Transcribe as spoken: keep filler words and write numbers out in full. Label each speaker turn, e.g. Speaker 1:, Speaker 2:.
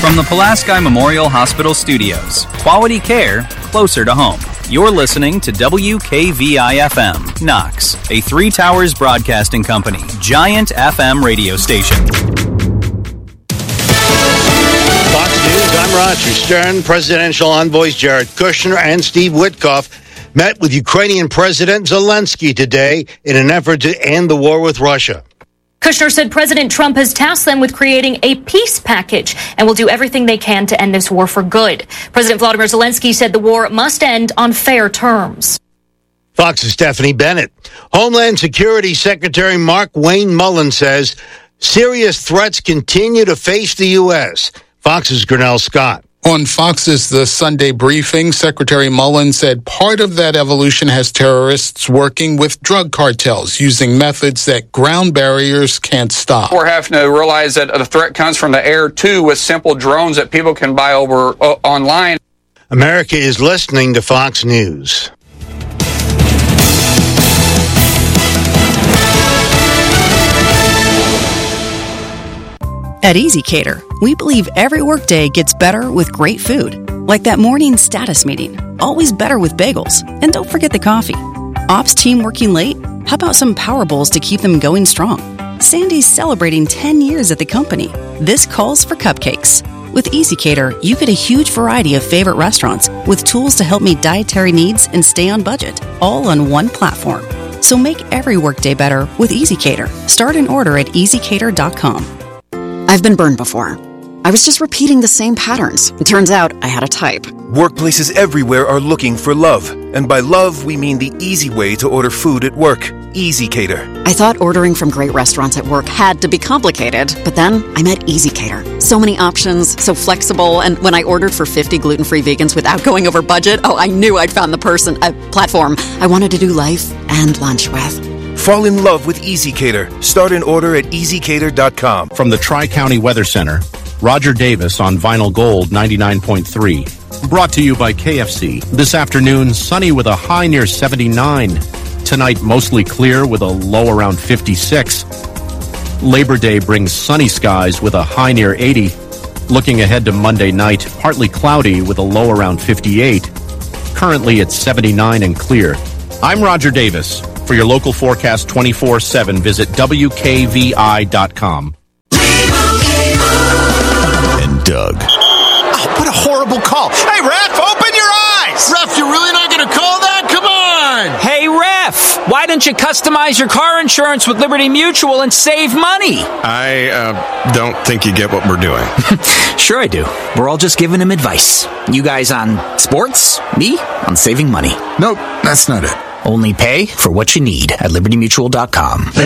Speaker 1: From the Pulaski Memorial Hospital Studios, quality care closer to home. You're listening to W K V I F M, Knox, a Three Towers Broadcasting Company, giant F M radio station.
Speaker 2: Fox News, I'm Roger Stern. Presidential envoys Jared Kushner and Steve Witkoff met with Ukrainian President Zelensky today in an effort to end the war with Russia.
Speaker 3: Kushner said President Trump has tasked them with creating a peace package and will do everything they can to end this war for good. President Volodymyr Zelensky said the war must end on fair terms.
Speaker 2: Fox's Stephanie Bennett. Homeland Security Secretary Mark Wayne Mullen says serious threats continue to face the U S. Fox's Grinnell Scott.
Speaker 4: On Fox's The Sunday Briefing, Secretary Mullen said part of that evolution has terrorists working with drug cartels using methods that ground barriers can't stop.
Speaker 5: We're having to realize that the threat comes from the air, too, with simple drones that people can buy over uh, online.
Speaker 2: America is listening to Fox News.
Speaker 6: At EasyCater, we believe every workday gets better with great food. Like that morning status meeting, always better with bagels. And don't forget the coffee. Ops team working late? How about some Power Bowls to keep them going strong? Sandy's celebrating ten years at the company. This calls for cupcakes. With EasyCater, you get a huge variety of favorite restaurants with tools to help meet dietary needs and stay on budget, all on one platform. So make every workday better with EasyCater. Start an order at easy cater dot com.
Speaker 7: I've been burned before. I was just repeating the same patterns. It turns out I had a type.
Speaker 8: Workplaces everywhere are looking for love. And by love, we mean the easy way to order food at work. EasyCater.
Speaker 7: I thought ordering from great restaurants at work had to be complicated, but then I met EasyCater. So many options, so flexible, and when I ordered for fifty gluten-free vegans without going over budget, oh, I knew I'd found the person, a platform I wanted to do life and lunch with.
Speaker 8: Fall in love with EasyCater. Start an order at easy cater dot com.
Speaker 9: From the Tri-County Weather Center, Roger Davis on Vinyl Gold ninety-nine point three. Brought to you by K F C. This afternoon, sunny with a high near seventy-nine. Tonight, mostly clear with a low around fifty-six. Labor Day brings sunny skies with a high near eighty. Looking ahead to Monday night, partly cloudy with a low around fifty-eight. Currently, it's seventy-nine and clear. I'm Roger Davis. For your local forecast twenty-four seven, visit W K V I dot com.
Speaker 10: And Doug.
Speaker 11: Oh, what a horrible call. Hey, ref, open your eyes.
Speaker 12: Ref, you're really not going to call that? Come on.
Speaker 13: Hey, ref, why don't you customize your car insurance with Liberty Mutual and save money?
Speaker 14: I uh, don't think you get what we're doing.
Speaker 13: Sure I do. We're all just giving him advice. You guys on sports, me on saving money.
Speaker 11: Nope, that's not it.
Speaker 13: Only pay for what you need at liberty mutual dot com.